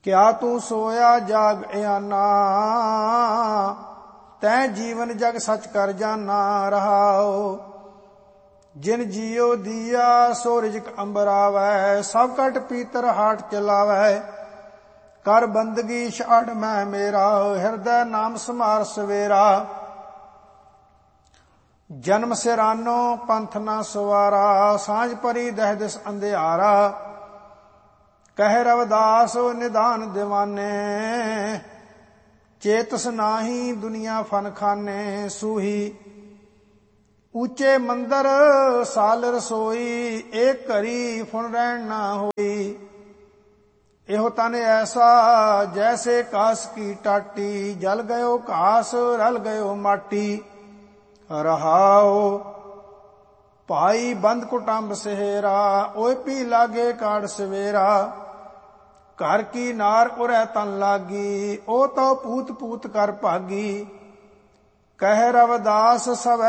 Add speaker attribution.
Speaker 1: ਕਿਆ ਤੂੰ ਸੋਇਆ ਜਾਗ ਇਆਨਾ, ਤੈਂ ਜੀਵਨ ਜਗ ਸਚ ਕਰ ਜਾਨਾ। ਰਹਾਉ ਜਿਨ ਜੀਉ ਦੀਆ ਸੋ ਰਿਜਕ ਅੰਬਰਾਵੈ, ਸਭ ਕਟ ਪੀਤਰ ਹਾਟ ਚਲਾਵੈ। ਕਰ ਬੰਦਗੀ ਛਾੜ ਮੈਂ ਮੇਰਾ, ਹਿਰਦੈ ਨਾਮ ਸਮਾਰ ਸਵੇਰਾ। ਜਨਮ ਸਿਰਾਨੋ ਪੰਥ ਨਾ ਸਵਾਰਾ, ਸਾਂਝ ਪਰੀ ਦਹਿ ਦਿਸ ਅੰਧਿਆਰਾ। ਕਹਿ ਰਵਿਦਾਸ ਨਿਧਾਨ ਦੀਵਾਨੇ, ਚੇਤਸ ਨਾਹੀ ਦੁਨੀਆ ਫਨ ਖਾਨੇ। ਸੂਹੀ ਉੱਚੇ ਮੰਦਰ ਸਾਲ ਰਸੋਈ, ਏਕ ਘਰੀ ਫੁਣ ਰਹਿਣ ਨਾ ਹੋਈ। ਇਹੋ ਤਨ ਐਸਾ ਜੈਸੇ ਕਾਸ ਕੀ ਟਾਟੀ, ਜਲ ਗਇਓ ਘਾਸ ਰਲ ਗਇਓ ਮਾਟੀ। ਰਹਾਉ ਭਾਈ ਬੰਦ ਕੁਟੰਬ ਸਹੇਰਾ, ਓਏ ਪੀ ਲਾਗੇ ਕਾੜ ਸਵੇਰਾ। ਘਰ ਕੀ ਨਾਰ ਉਰੈ ਤਨ ਲਾਗੀ, ਉਹ ਤੋ ਪੂਤ ਪੂਤ ਕਰ ਭਾਗੀ। ਕਹਿ ਰਵਿਦਾਸ ਸਭ